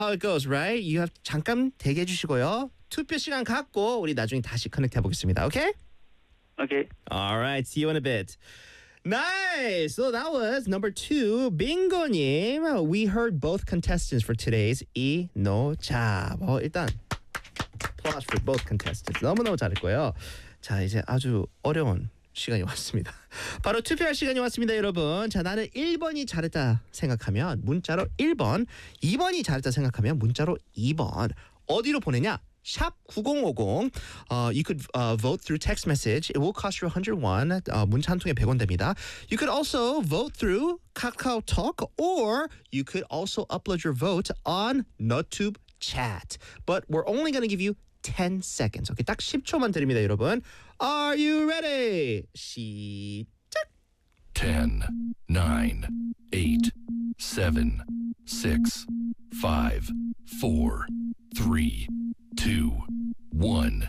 how it goes, right? You have 잠깐 대기해 주시고요. 투표 시간 갖고 우리 나중에 다시 커넥트 해보겠습니다. Okay? Okay. All right. See you in a bit. Nice. So that was number 2, 빙고님. We heard both contestants for today's 이노잡. 일단 applause for both contestants. 너무너무 잘했고요. 자, 이제 아주 어려운 시간이 왔습니다. 바로 투표할 시간이 왔습니다, 여러분. 자, 나는 1번이 잘했다 생각하면 문자로 1번, 2번이 잘했다 생각하면 문자로 2번. 어디로 보내냐? 샵 9050. You could vote through text message. It will cost you 101. 문자 한 통에 100원 됩니다. You could also vote through KakaoTalk, or you could also upload your vote on Notube chat. But we're only going to give you 10 seconds. 오케이, 딱 10초만 드립니다, 여러분. Are you ready? 시작. 10, 9, 8, 7, 6, 5, 4, 3, 2, 1.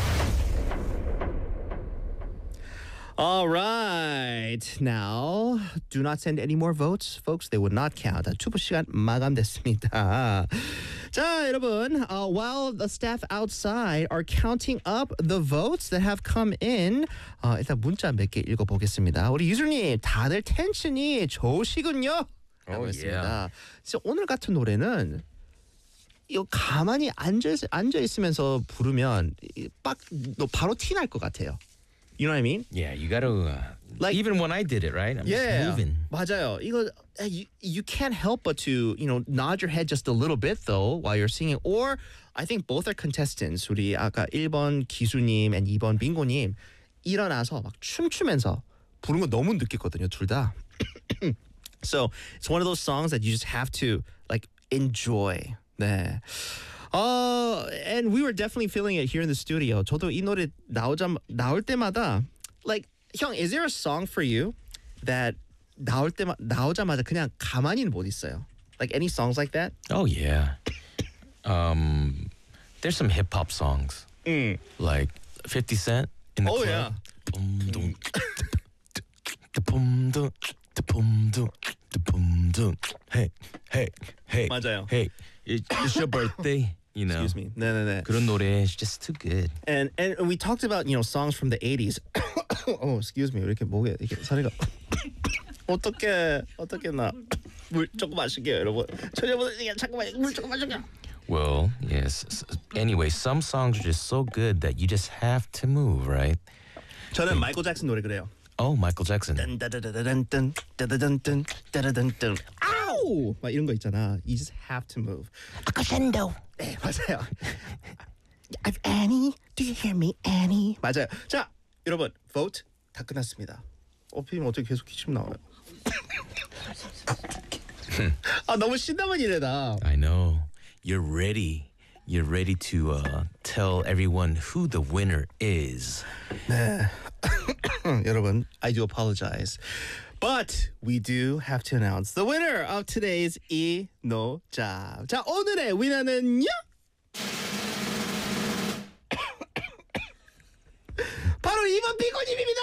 All right. Now, do not send any more votes, folks. They would not count. 투표 시간 마감됐습니다. 자, 여러분, while the staff outside are counting up the votes that have come in, 일단 문자 몇 개 읽어보겠습니다. 우리 유주님, 다들 텐션이 좋으시군요. 라고 했습니다. 진짜 오늘 같은 노래는 이거 가만히 앉아 있으면서 부르면 너 바로 티 날 것 같아요. You know what I mean? Yeah, you gotta. Like, even when I did it, right? I'm just moving. 맞아요. 이거 you can't help but to nod your head just a little bit though while you're singing. Or I think both are contestants. 우리 아까 1번 기수님 and 2번 빙고님 일어나서 막 춤추면서 부른 거 너무 느꼈거든요, 둘 다. So it's one of those songs that you just have to like enjoy. 네. And we were definitely feeling it here in the studio. 저도 이 노래 나올 때마다 like 형, is there a song for you that 나오자마자 그냥 가만히는 못 있어요? Like any songs like that? Oh yeah. There's some hip hop songs. Like 50 Cent in the club. yeah. Boom, dum, boom, dum, boom, dum, boom, dum. Hey, hey, hey. 맞아요. Hey, it's your birthday. You know. Excuse me. 네네네. 그런 노래 is just too good. And we talked about songs from the 80s. Oh, excuse me. 왜 이렇게 목에 이렇게 소리가 어떻게 나 물 조금 마실게요, 여러분. 전혀보다 잠깐만 물 조금 마실게요. Well, yes. Anyway, some songs are just so good that you just have to move, right? 저는 마이클 잭슨 노래 그래요. Oh, Michael Jackson. 딴따다다단딴 따다단딴 따다단딴 아우 막 이런 거 있잖아. You just have to move. Crescendo. 네, 맞아요. Annie, do you hear me, Annie? 맞아요. 자, 여러분, vote 다 끝났습니다. 피디님 어떻게 계속 기침 나와요? 너무 신나만 이래다. I know. You're ready. You're ready to tell everyone who the winner is. 네. 여러분, I do apologize. But we do have to announce the winner of today's 이노잡. 자, 오늘의 위너는요? 바로 2번 빙고님입니다.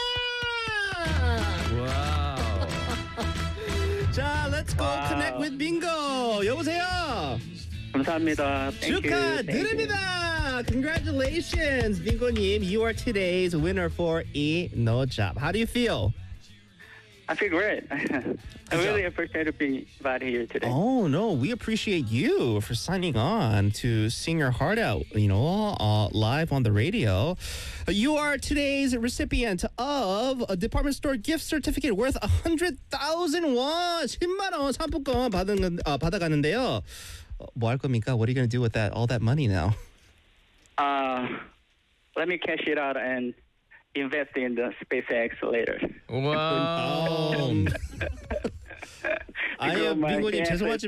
Wow. 자, let's go connect with 빙고. 여보세요. 감사합니다. Thank you. 축하드립니다. Congratulations, 빙고님. You are today's winner for 이노잡. How do you feel? I feel great. I really appreciate being invited here today. Oh, no, we appreciate you for signing on to sing your heart out, live on the radio. You are today's recipient of a department store gift certificate worth 100,000 won, 10만 원 상품권 받아가는데요. 뭐 할 겁니까? What are you going to do with all that money now? Let me cash it out and invest in the SpaceX later. Wow. 아니요, 빙고님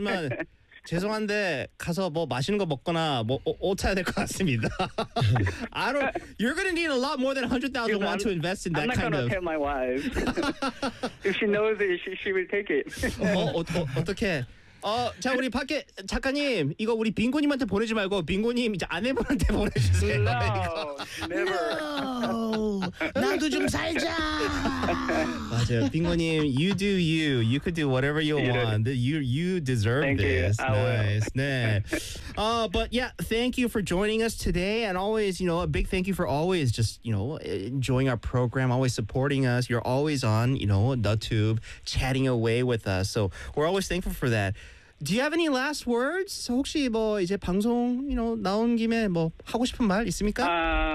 죄송한데 가서 뭐 맛있는 거 먹거나 뭐 옷 사야 될 것 같습니다. You're gonna need a lot more than 100,000 won to invest in that kind of. I'm not gonna tell my wife. If she knows it, she will take it. 어떻게? 자 우리 밖에 작가님 이거 우리 빙고님한테 보내지 말고 빙고님 이제 아내분한테 보내주세요. No, never. 나도 좀 살자. 맞아요, 빙고님. You do you. You could do whatever you want. You deserve Thank you. this. I will. Nice. 네. But yeah, thank you for joining us today, and always, a big thank you for always just, enjoying our program, always supporting us. You're always on, the tube, chatting away with us. So we're always thankful for that. Do you have any last words? 혹시 뭐 이제 방송, 나온 김에 뭐 하고 싶은 말 있습니까?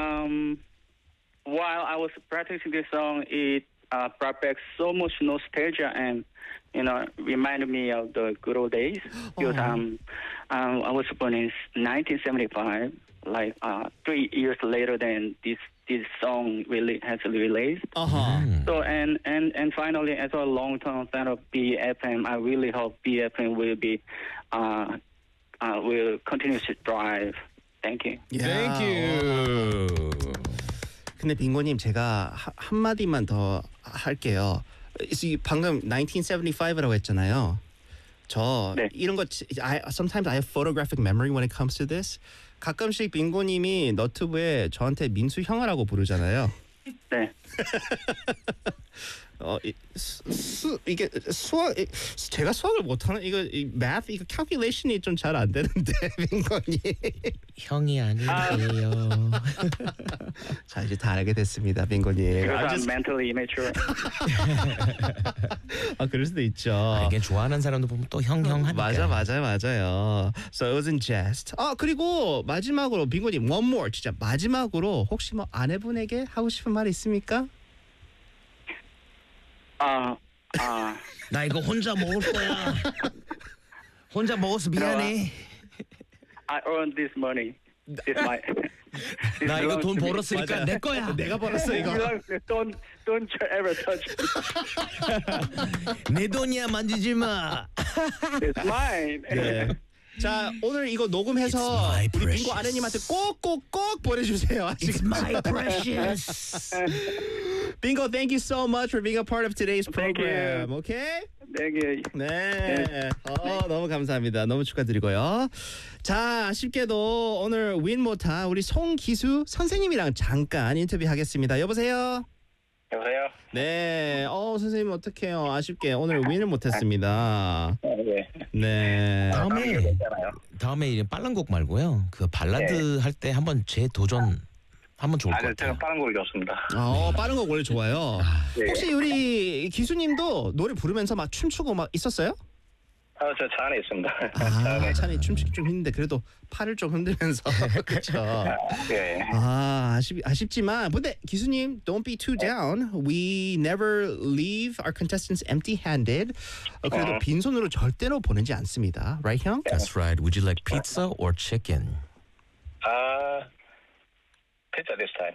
While I was practicing this song, it brought back so much nostalgia and reminded me of the good old days. Because I was born in 1975, like 3 years later than this song really has released. So and finally, as a long-term fan of BFM, I really hope BFM will be will continue to thrive. Thank you. Thank you. 근데 빙고님 제가 한마디만 더 할게요. 방금 1975라고 했잖아요. 저 네. 이런 거 sometimes I have photographic memory when it comes to this. 가끔씩 빙고님이 너튜브에 저한테 민수 형아라고 부르잖아요. 네. 이게 수학 제가 수학을 못하는 이 math 이거 calculation이 좀 잘 안 되는데 빙고님. 형이 아니에요. 자 이제 다 알게 됐습니다, 빙고님. Because I'm mentally immature. 그럴 수도 있죠. 이게 좋아하는 사람도 보면 또 형 하니까. 맞아요. So it was in jest. 그리고 마지막으로 빙고님 one more 진짜 마지막으로 혹시 뭐 아내분에게 하고 싶은 말 있습니까? 나 이거 혼자 먹을 거야. 혼자 먹어서 미안해. I earned this money. This my. 나 이거 돈 벌었으니까 내 거야. 내가 벌었어 이거. Don't ever touch me. 내 돈이야 만지지 마. It's mine. 네. 자 오늘 이거 녹음해서 It's my 우리 빙고 precious. 아내님한테 꼭꼭꼭 보내주세요. It's my precious. Bingo, thank you so much for being a part of today's Thank you. program. Okay? Thank you. 네. 너무 감사합니다. 너무 축하드리고요. 자, 아쉽게도 오늘 윈 못한 우리 송기수 선생님이랑 잠깐 인터뷰하겠습니다. 여보세요? 여보세요? 네. 선생님 어떡해요. 아쉽게 오늘 윈을 못했습니다. 네. 네. 다음에 이런 빨른 곡 말고요. 그 발라드 할 때 한번 재도전 하면 좋을 것 같아요. 제가 빠른 걸 넣었습니다. 빠른 거 원래 좋아요. 혹시 우리 기수님도 노래 부르면서 막 춤추고 막 있었어요? 저 차 안에 있습니다. 차라리 춤추기 좀 힘든데 그래도 팔을 좀 흔들면서 그렇죠. 네. 아쉽지만 근데 기수님 don't be too down. We never leave our contestants empty-handed. 그래도 빈손으로 절대로 보내지 않습니다. Right, 형? That's right. Would you like pizza or chicken? Pizza this time.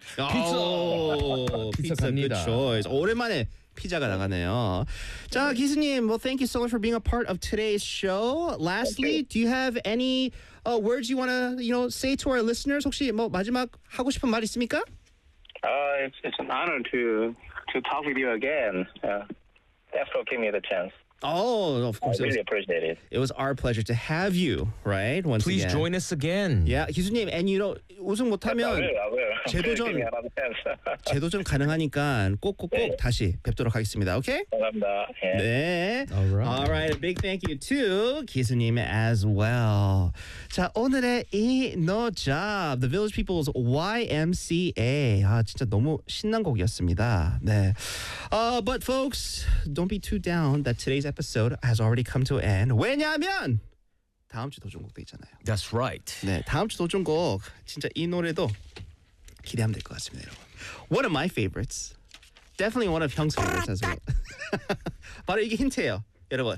피자 갑니다. good choice. 오랜만에 피자가 나가네요. 자, 기수님, well, thank you so much for being a part of today's show. Lastly, do you have any words you want to, say to our listeners? 혹시 뭐 마지막 하고 싶은 말 있습니까? It's an honor to talk with you again. Thanks for giving me the chance. Of course. I really appreciate it. It was our pleasure to have you, right? Once Please again. join us again. Yeah, 기수님, and 우승 못하면 I will. 재도전. Give me another chance. 재도전 가능하니까 꼭꼭꼭 다시 뵙도록 하겠습니다. 오케이? 감사합니다. 예. 네. Alright. Alright. A big thank you to 기수님 as well. 자, 오늘의 이 No Job, The Village People's YMCA. 진짜 너무 신난 곡이었습니다. 네. But folks, don't be too down that today's episode has already come to an end. 왜냐하면 다음 주 도전곡도 있잖아요. That's right. 네, 다음 주 도전곡 진짜 이 노래도 기대하면 될 것 같습니다, 여러분. One of my favorites. Definitely one of 형's favorites as well. 바로 이게 힌트예요, 여러분.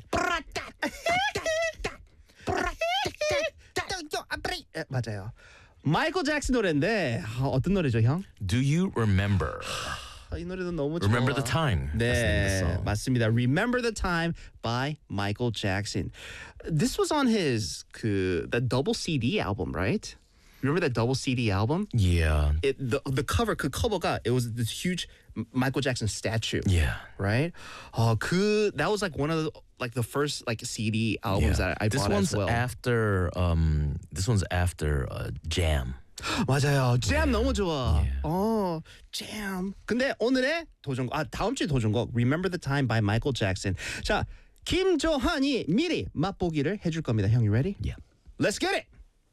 맞아요. 마이클 잭슨 노래인데 어떤 노래죠, 형? Do you remember? 이 노래도 너무 좋아. Remember the time. That's the name of the 네, song. 맞습니다. Remember the Time by Michael Jackson. This was on his that double CD album, right? Remember that double CD album? Yeah. The cover, 그 커버가 it was this huge Michael Jackson statue. Yeah. Right? that was like one of the like the first like CD albums that I this bought one's as well. this one's after Jam. 맞아요. Jam 너무 좋아. Jam. 근데 오늘의 도전곡, 다음 주에 도전곡 Remember the Time by Michael Jackson. 자, 김조한이 미리 맛보기를 해줄 겁니다. 형, you ready? Yeah. Let's get it.